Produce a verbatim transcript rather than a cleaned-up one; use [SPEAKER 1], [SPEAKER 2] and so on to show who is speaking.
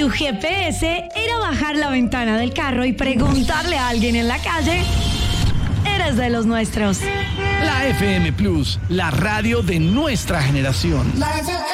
[SPEAKER 1] tu G P S era bajar la ventana del carro y preguntarle a alguien en la calle, eres de los nuestros.
[SPEAKER 2] La F M Plus, la radio de nuestra generación.